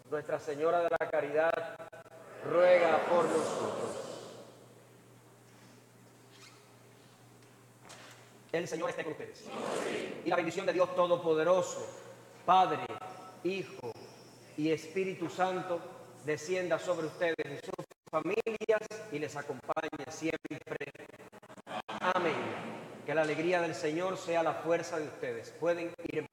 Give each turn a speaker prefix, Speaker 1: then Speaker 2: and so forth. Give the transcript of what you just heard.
Speaker 1: Nuestra Señora de la Caridad, ruega por nosotros. El Señor esté con ustedes. Y la bendición de Dios Todopoderoso, Padre, Hijo y Espíritu Santo, descienda sobre ustedes y sus familias y les acompañe siempre. Amén. Que la alegría del Señor sea la fuerza de ustedes. Pueden ir en paz.